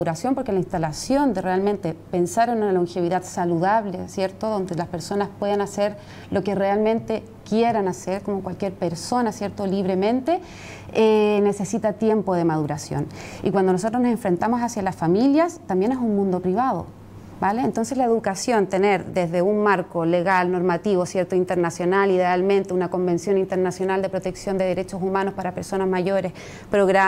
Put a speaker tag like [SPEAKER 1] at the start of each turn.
[SPEAKER 1] maduración, porque la instalación de realmente pensar en una longevidad saludable, ¿cierto?, donde las personas puedan hacer lo que realmente quieran hacer, como cualquier persona, ¿cierto?, libremente, necesita tiempo de maduración. Y cuando nosotros nos enfrentamos hacia las familias, también es un mundo privado, ¿vale? Entonces la educación, tener desde un marco legal, normativo, ¿cierto?, internacional, idealmente una convención internacional de protección de derechos humanos para personas mayores, programas